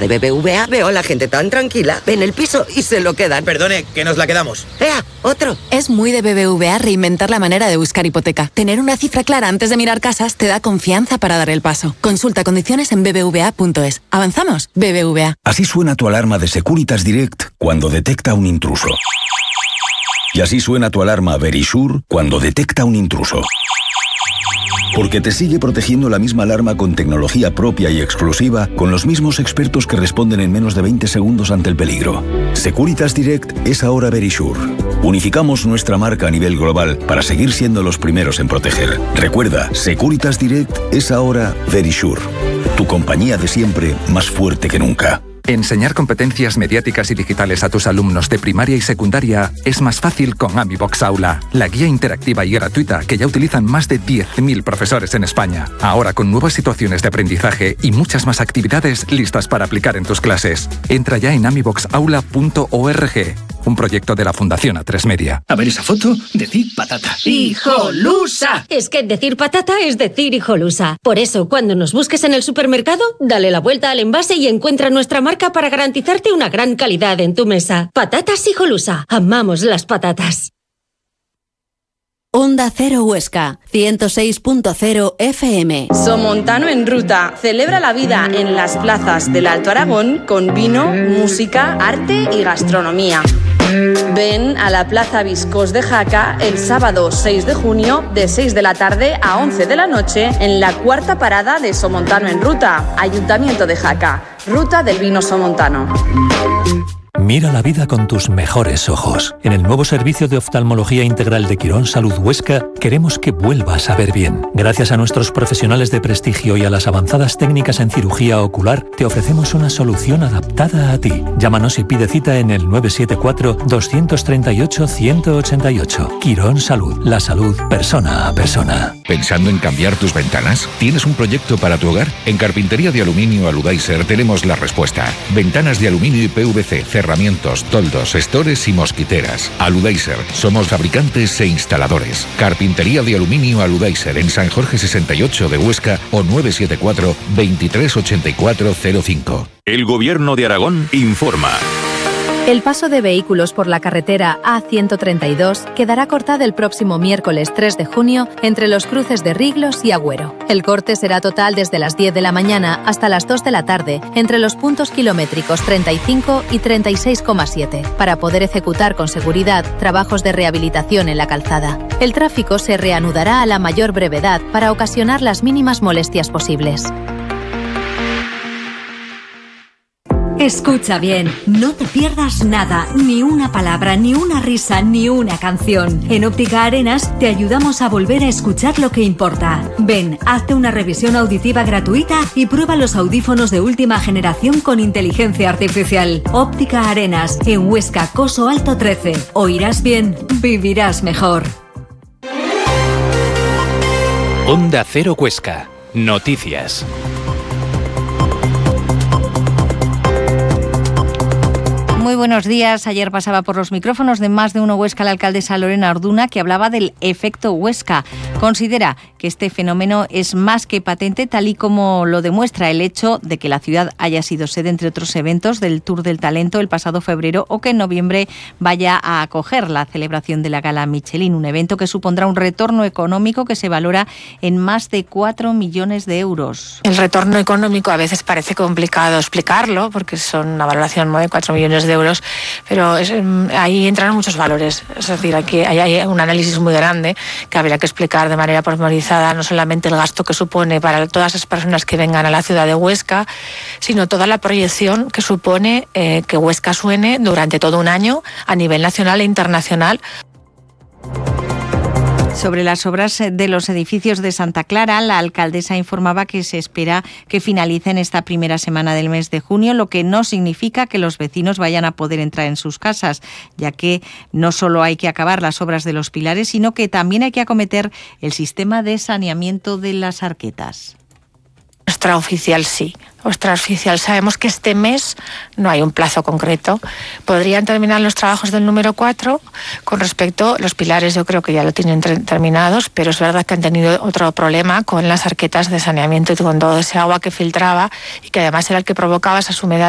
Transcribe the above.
de BBVA veo a la gente tan tranquila. Ven el piso y se lo quedan. Perdone, que nos la quedamos. ¡Ea! ¡Otro! Es muy de BBVA reinventar la manera de buscar hipoteca. Tener una cifra clara antes de mirar casas te da confianza para dar el paso. Consulta condiciones en bbva.es. ¿Avanzamos? BBVA. Así suena tu alarma de Securitas Direct cuando detecta un intruso. Y así suena tu alarma Verisure cuando detecta un intruso. Porque te sigue protegiendo la misma alarma con tecnología propia y exclusiva, con los mismos expertos que responden en menos de 20 segundos ante el peligro. Securitas Direct es ahora Verisure. Unificamos nuestra marca a nivel global para seguir siendo los primeros en proteger. Recuerda, Securitas Direct es ahora Verisure. Tu compañía de siempre, más fuerte que nunca. Enseñar competencias mediáticas y digitales a tus alumnos de primaria y secundaria es más fácil con AmiBox Aula, la guía interactiva y gratuita que ya utilizan más de 10.000 profesores en España. Ahora con nuevas situaciones de aprendizaje y muchas más actividades listas para aplicar en tus clases. Entra ya en amiboxaula.org, un proyecto de la Fundación A3 Media. A ver esa foto, decir patata. ¡Hijolusa! Es que decir patata es decir hijolusa. Por eso, cuando nos busques en el supermercado, dale la vuelta al envase y encuentra nuestra marca para garantizarte una gran calidad en tu mesa. Patatas Hijolusa. Amamos las patatas. Onda Cero Huesca, 106.0 FM. Somontano en Ruta celebra la vida en las plazas del Alto Aragón con vino, música, arte y gastronomía. Ven a la Plaza Viscós de Jaca el sábado 6 de junio de 6 de la tarde a 11 de la noche en la cuarta parada de Somontano en Ruta, Ayuntamiento de Jaca, Ruta del Vino Somontano. Mira la vida con tus mejores ojos. En el nuevo servicio de oftalmología integral de Quirón Salud Huesca queremos que vuelvas a ver bien. Gracias a nuestros profesionales de prestigio y a las avanzadas técnicas en cirugía ocular, te ofrecemos una solución adaptada a ti. Llámanos y pide cita en el 974-238-188. Quirón Salud, la salud persona a persona. ¿Pensando en cambiar tus ventanas? ¿Tienes un proyecto para tu hogar? En Carpintería de Aluminio Aludaiser tenemos la respuesta. Ventanas de aluminio y PVC, cerramientos, toldos, estores y mosquiteras. Aludaiser, somos fabricantes e instaladores. Carpintería de Aluminio Aludaiser en San Jorge 68 de Huesca o 974 238405. El Gobierno de Aragón informa. El paso de vehículos por la carretera A132 quedará cortada el próximo miércoles 3 de junio entre los cruces de Riglos y Agüero. El corte será total desde las 10 de la mañana hasta las 2 de la tarde entre los puntos kilométricos 35 y 36,7 para poder ejecutar con seguridad trabajos de rehabilitación en la calzada. El tráfico se reanudará a la mayor brevedad para ocasionar las mínimas molestias posibles. Escucha bien, no te pierdas nada, ni una palabra, ni una risa, ni una canción. En Óptica Arenas te ayudamos a volver a escuchar lo que importa. Ven, hazte una revisión auditiva gratuita y prueba los audífonos de última generación con inteligencia artificial. Óptica Arenas, en Huesca, Coso Alto 13. Oirás bien, vivirás mejor. Onda Cero Huesca. Noticias. Muy buenos días. Ayer pasaba por los micrófonos de Más de Uno Huesca la alcaldesa Lorena Orduna, que hablaba del efecto Huesca. Considera que este fenómeno es más que patente, tal y como lo demuestra el hecho de que la ciudad haya sido sede, entre otros eventos, del Tour del Talento el pasado febrero, o que en noviembre vaya a acoger la celebración de la Gala Michelin, un evento que supondrá un retorno económico que se valora en más de 4 millones de euros. El retorno económico a veces parece complicado explicarlo, porque son una valoración de 4 millones de euros, pero ahí entran muchos valores. Es decir, aquí hay un análisis muy grande que habría que explicar de manera pormenorizada, no solamente el gasto que supone para todas las personas que vengan a la ciudad de Huesca, sino toda la proyección que supone que Huesca suene durante todo un año a nivel nacional e internacional. Sobre las obras de los edificios de Santa Clara, la alcaldesa informaba que se espera que finalicen esta primera semana del mes de junio, lo que no significa que los vecinos vayan a poder entrar en sus casas, ya que no solo hay que acabar las obras de los pilares, sino que también hay que acometer el sistema de saneamiento de las arquetas. Extraoficial sí. Extraoficial sabemos que este mes no hay un plazo concreto. Podrían terminar los trabajos del número 4. Con respecto a los pilares, yo creo que ya lo tienen terminados, pero es verdad que han tenido otro problema con las arquetas de saneamiento y con todo ese agua que filtraba y que además era el que provocaba esas humedades